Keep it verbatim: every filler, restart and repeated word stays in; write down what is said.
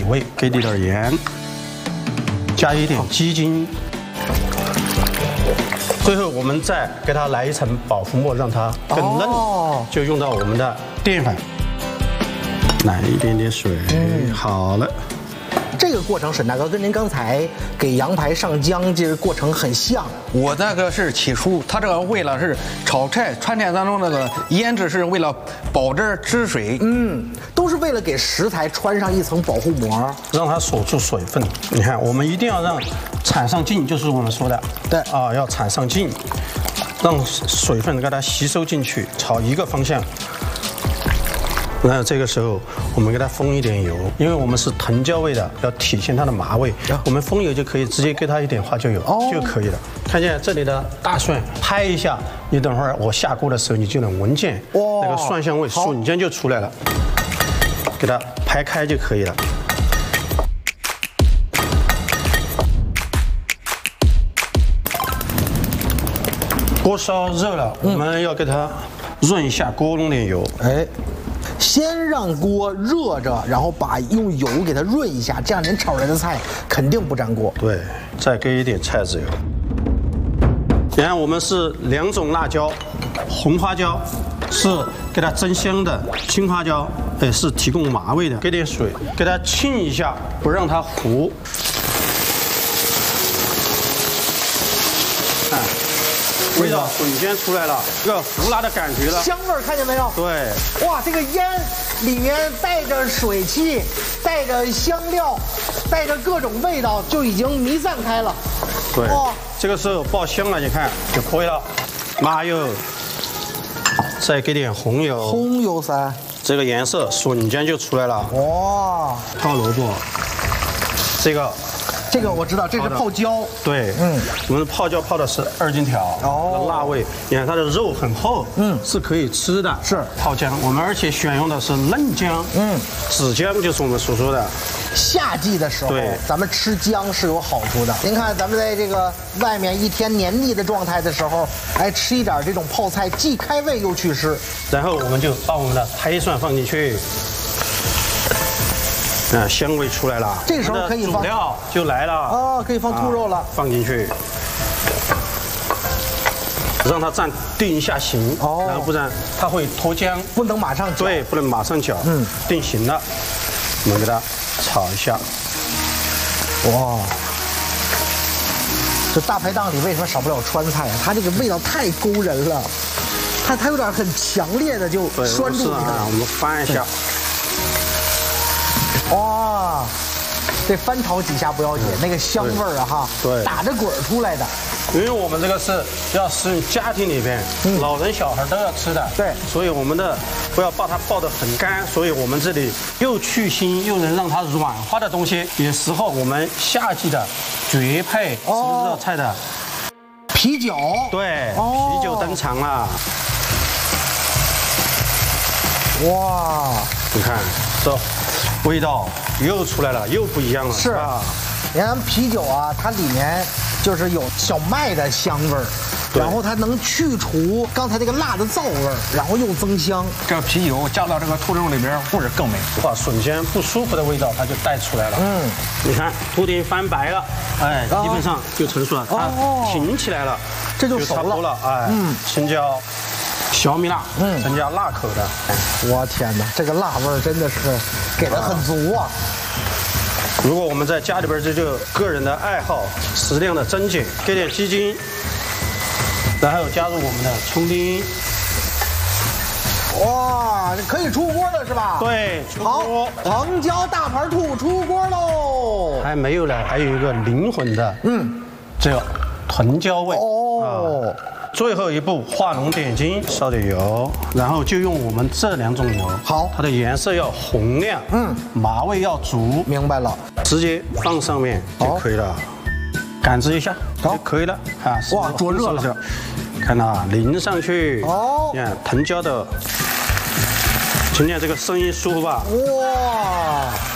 味，给滴点盐，加一点鸡精。 最后，我们再给它来一层保护膜，让它更嫩。哦、就用到我们的淀粉，来一点点水。嗯，好了。 这个过程，沈大哥跟您刚才给羊排上浆这个过程很像。 我那个是起初，它这个为了是炒菜川菜当中那个腌制，是为了保汁止水。 嗯，都是为了给食材穿上一层保护膜， 让它锁住水分。你看，我们一定要让。 铲上劲就是我们说的， 对啊，要铲上劲，让水分给它吸收进去，朝一个方向。然后这个时候我们给它封一点油，因为我们是藤椒味的，要体现它的麻味。我们封油就可以直接给它一点花椒油、哦、就可以了。看见这里的大蒜，拍一下，你等会儿我下锅的时候你就能闻见、哦、那个蒜香味瞬间就出来了，给它拍开就可以了。 锅烧热了，我们要给它润一下锅，弄点油。 哎，先让锅热着，然后把用油给它润一下，这样您炒出来的菜肯定不粘锅。 对，再给一点菜籽油。你看，我们是两种辣椒，红花椒是给它增香的，青花椒也是提供麻味的。给点水，给它浸一下，不让它糊。看。 味道瞬间出来了，这个胡辣的感觉了， 香味儿看见没有？ 对， 哇，这个烟里面带着水汽，带着香料，带着各种味道，就已经弥散开了。 对，哦、这个时候爆香了，你看就可以了。麻油，再给点红油， 红油噻， 这个颜色瞬间就出来了。 哇， 泡萝卜，这个。 这个我知道，这是泡椒。 对，嗯，我们泡椒泡的是二荆条，哦，辣味。你看它的肉很厚，嗯，是可以吃的。是泡姜，我们而且选用的是嫩姜，嗯，紫姜就是我们所说的。 夏季的时候，对，咱们吃姜是有好处的。您看，咱们在这个外面一天黏腻的状态的时候，哎，吃一点这种泡菜，既开胃又祛湿。 然后我们就把我们的拍蒜放进去。 啊，香味出来了， 这个时候可以放主料就来了哦，可以放兔肉了，啊、 放进去，让它暂定一下型，哦，然后不然它会脱浆， 不能马上搅， 对，不能马上搅，嗯，定型了，我们给它炒一下， 哇，这大排档里为什么少不了川菜啊？它这个味道太勾人了，它它有点很强烈的就拴住你了， 我们翻一下。 哇，这翻炒几下不要紧，那个香味儿啊哈，对，打着滚儿出来的。 因为我们这个是要适应家庭里边，嗯、老人小孩都要吃的，对，所以我们的不要把它爆得很干，所以我们这里又去腥又能让它软化的东西，也适合我们夏季的绝配吃热菜的啤酒。 对，哦、啤酒登场了。 哇， 你看这。 味道又出来了，又不一样了。 是啊，你看啤酒啊，它里面就是有小麦的香味儿，然后它能去除刚才那个辣的燥味儿，然后又增香。 这啤酒加到这个兔肉里边，味儿更美。 哇，瞬间不舒服的味道它就带出来了。嗯，你看图顶翻白了，哎，基本上就成熟了，它挺起来了， 这就熟了。 差不多了，哎，嗯，青椒。 小米辣，嗯，增加辣口的。 我天哪，这个辣味儿真的是给的很足啊！ 如果我们在家里边，这就个人的爱好，适量的增减，给点鸡精，然后加入我们的葱丁。 哇，可以出锅了是吧？ 对， 好，藤椒大盘兔出锅喽！ 还没有呢，还有一个灵魂的，嗯，这个藤椒味哦。啊 最后一步，画龙点睛，烧点油，然后就用我们这两种油。好，它的颜色要红亮，嗯，麻味要足。明白了，直接放上面就可以了，感知一下就可以了。啊，哇，灼热了，看到啊，淋上去。哦，你看藤椒的，听见这个声音舒服吧？哇！